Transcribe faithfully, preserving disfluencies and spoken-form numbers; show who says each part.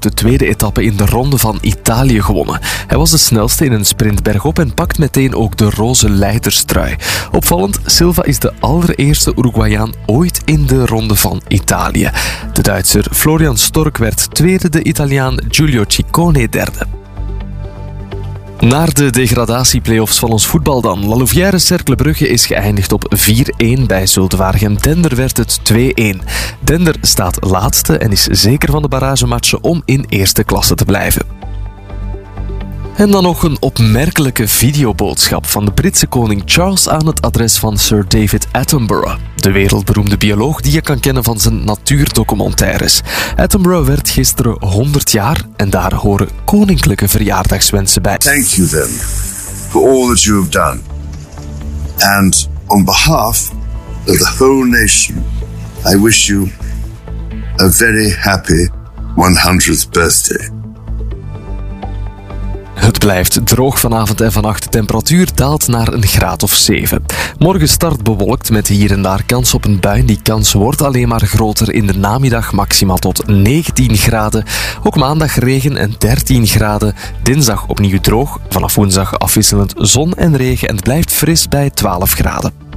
Speaker 1: heeft de tweede etappe in de Ronde van Italië gewonnen. Hij was de snelste in een sprint bergop en pakt meteen ook de roze leiderstrui. Opvallend, Silva is de allereerste Uruguayaan ooit in de Ronde van Italië. De Duitser Florian Stork werd tweede, de Italiaan Giulio Ciccone derde. Naar de degradatieplayoffs van ons voetbal dan. La Louvière-Cercle Brugge is geëindigd op vier-een. Bij Zulte Waregem-Dender werd het twee-een. Dender staat laatste en is zeker van de barragematchen om in eerste klasse te blijven. En dan nog een opmerkelijke videoboodschap van de Britse koning Charles aan het adres van Sir David Attenborough, de wereldberoemde bioloog die je kan kennen van zijn natuurdocumentaires. Attenborough werd gisteren honderd jaar en daar horen koninklijke verjaardagswensen bij.
Speaker 2: Thank you then for all that you have done. And on behalf of the whole nation, I wish you a very happy hundredth birthday.
Speaker 1: Het blijft droog vanavond en vannacht. De temperatuur daalt naar een graad of zeven. Morgen start bewolkt met hier en daar kans op een bui. Die kans wordt alleen maar groter in de namiddag, maximaal tot negentien graden. Ook maandag regen en dertien graden. Dinsdag opnieuw droog. Vanaf woensdag afwisselend zon en regen en het blijft fris bij twaalf graden.